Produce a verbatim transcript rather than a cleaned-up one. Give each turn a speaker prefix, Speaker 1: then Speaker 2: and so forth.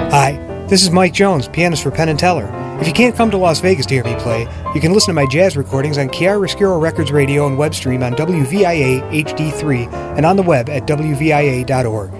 Speaker 1: Hi, this is Mike Jones, pianist for Penn and Teller. If you can't come to Las Vegas to hear me play, you can listen to my jazz recordings on Chiaroscuro Records Radio and web stream on W V I A H D three and on the web at W V I A dot org.